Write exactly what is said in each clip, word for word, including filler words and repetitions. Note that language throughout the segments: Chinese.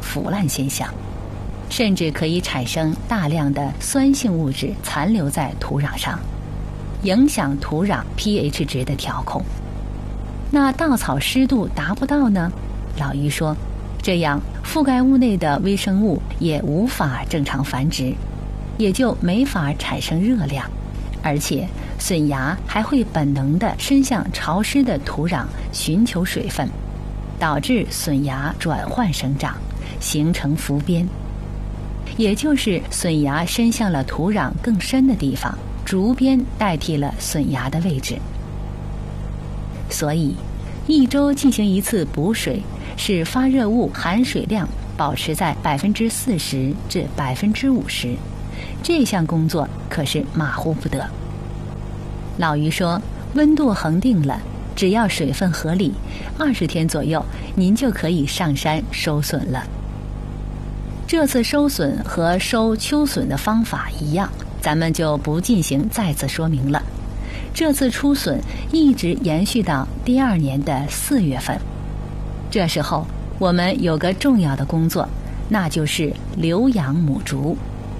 腐烂现象，甚至可以产生大量的酸性物质残留在土壤上，影响土壤 pH 值的调控。那稻草湿度达不到呢？老于说，这样覆盖物内的微生物也无法正常繁殖，也就没法产生热量，而且笋芽还会本能地伸向潮湿的土壤寻求水分，导致笋芽转换生长，形成浮边，也就是笋芽伸向了土壤更深的地方，竹边代替了笋芽的位置。所以一周进行一次补水，使发热物含水量保持在百分之四十至百分之五十，这项工作可是马虎不得。老于说，温度恒定了，只要水分合理，二十天左右，您就可以上山收笋了。这次收笋和收秋笋的方法一样，咱们就不进行再次说明了。这次出笋一直延续到第二年的四月份，这时候我们有个重要的工作，那就是留养母竹。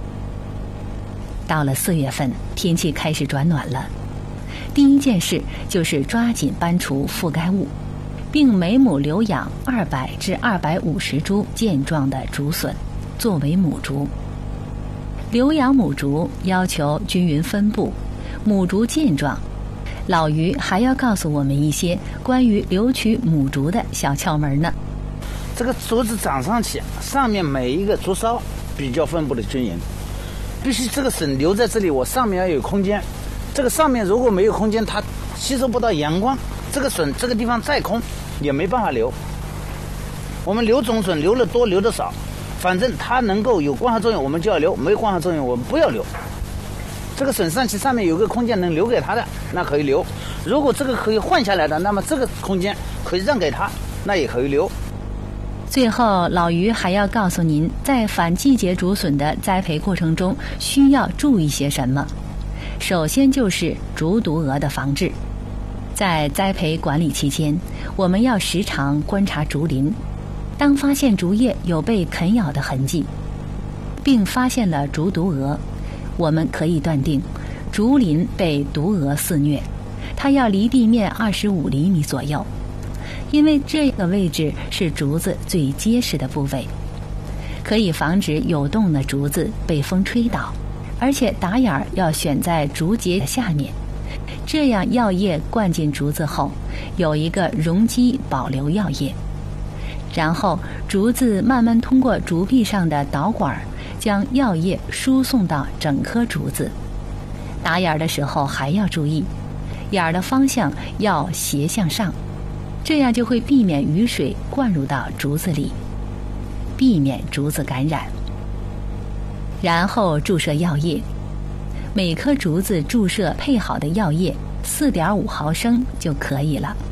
到了四月份，天气开始转暖了，第一件事就是抓紧搬除覆盖物，并每亩留养二百至二百五十株健壮的竹笋作为母竹。留养母竹要求均匀分布，母竹健壮。老于还要告诉我们一些关于留取母竹的小窍门呢。 这个竹子长上去，上面每一个竹梢比较分布的均匀，必须这个笋留在这里，我上面要有空间。这个上面如果没有空间，它吸收不到阳光，这个笋这个地方再空也没办法留。我们留种笋留的多留的少，反正它能够有光合作用我们就要留，没有光合作用我们不要留。这个笋上去上面有个空间能留给它的，那可以留。如果这个可以换下来的，那么这个空间可以让给它，那也可以留。 最后，老于还要告诉您，在反季节竹笋的栽培过程中需要注意些什么。首先就是竹毒蛾的防治。在栽培管理期间，我们要时常观察竹林，当发现竹叶有被啃咬的痕迹，并发现了竹毒蛾，我们可以断定竹林被毒蛾肆虐，它要离地面二十五厘米左右，因为这个位置是竹子最结实的部位，可以防止有洞的竹子被风吹倒，而且打眼儿要选在竹节的下面，这样药液灌进竹子后有一个容积保留药液，然后竹子慢慢通过竹壁上的导管将药液输送到整颗竹子。打眼儿的时候还要注意，眼儿的方向要斜向上，这样就会避免雨水灌入到竹子里，避免竹子感染。然后注射药液，每颗竹子注射配好的药液 四点五毫升就可以了。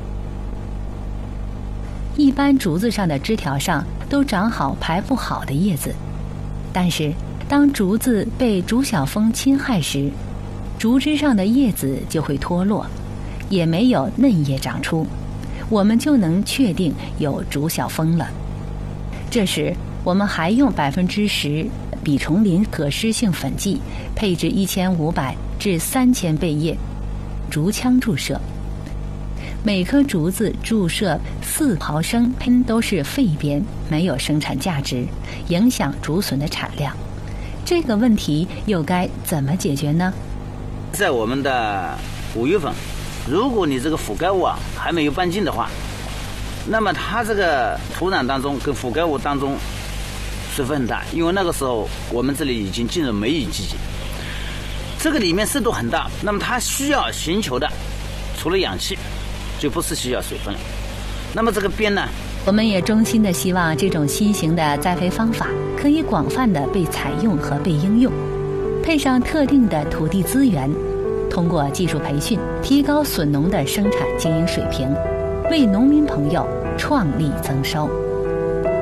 一般竹子上的枝条上都长好排不好的叶子，但是当竹子被竹小蜂侵害时，竹枝上的叶子就会脱落，也没有嫩叶长出，我们就能确定有竹小蜂了。这时我们还用百分之十吡虫林可施性粉剂配置一千五百至三千倍液，竹枪注射，每颗竹子注射四毫升，都是废边，没有生产价值，影响竹笋的产量。这个问题又该怎么解决呢？ 在我们的五月份，如果你这个覆盖物啊还没有搬进的话，那么它这个土壤当中跟覆盖物当中水分很大，因为那个时候我们这里已经进入梅雨季节，这个里面湿度很大，那么它需要寻求的除了氧气就不是需要水分了。那么这个边呢， 我们也衷心的希望这种新型的栽培方法可以广泛的被采用和被应用，配上特定的土地资源，通过技术培训提高笋农的生产经营水平，为农民朋友创利增收。